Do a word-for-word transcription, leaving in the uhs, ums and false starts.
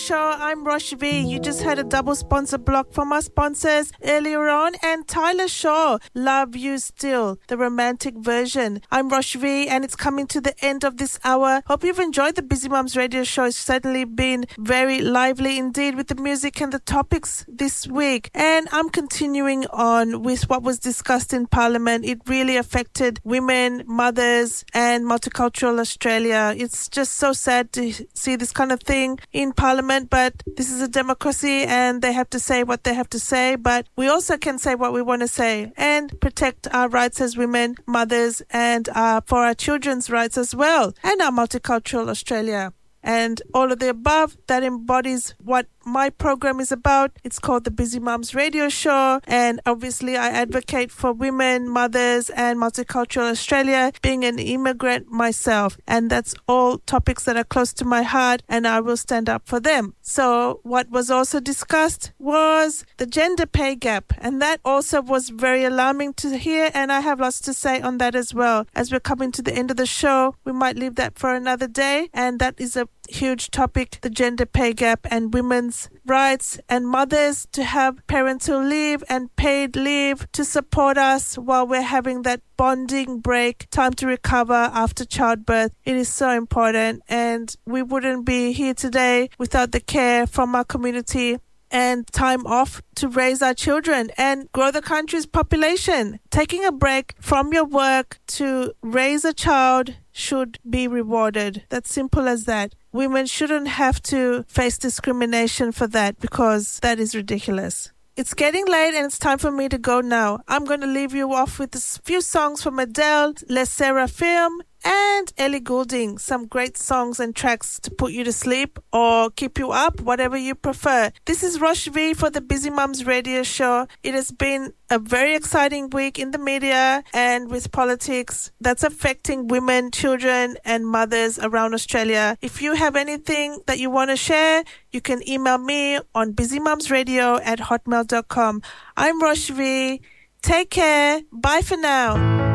Show. I'm Rosh V. You just had a double sponsor block from our sponsors earlier on, and Tyler Shaw, Love You Still, the romantic version. I'm Rosh V, and it's coming to the end of this hour. Hope you've enjoyed the Busy Mums Radio Show. It's certainly been very lively indeed with the music and the topics this week. And I'm continuing on with what was discussed in Parliament. It really affected women, mothers, and Multicultural Australia. It's just so sad to see this kind of thing in Parliament, but this is a democracy and they have to say what they have to say, but we also can say what we want to say and protect our rights as women, mothers, and uh, for our children's rights as well, and our Multicultural Australia. And all of the above, that embodies what my program is about. It's called the Busy Mums Radio Show, and obviously I advocate for women, mothers, and Multicultural Australia, being an immigrant myself, and that's all topics that are close to my heart, and I will stand up for them. So what was also discussed was the gender pay gap, and that also was very alarming to hear, and I have lots to say on that as well. As we're coming to the end of the show, we might leave that for another day, and that is a huge topic, the gender pay gap and women's rights and mothers to have parental leave and paid leave to support us while we're having that bonding break, time to recover after childbirth. It is so important, and we wouldn't be here today without the care from our community and time off to raise our children and grow the country's population. Taking a break from your work to raise a child should be rewarded. That's simple as that. Women shouldn't have to face discrimination for that, because that is ridiculous. It's getting late and it's time for me to go now. I'm going to leave you off with a few songs from Adele, Les Seraphim, and Ellie Goulding. Some great songs and tracks to put you to sleep or keep you up, whatever you prefer. This is Rosh V for the Busy Mums Radio Show. It has been a very exciting week in the media and with politics that's affecting women, children, and mothers around Australia. If you have anything that you want to share, you can email me on busymumsradio at hotmail dot com. I'm Rosh V. Take care. Bye for now.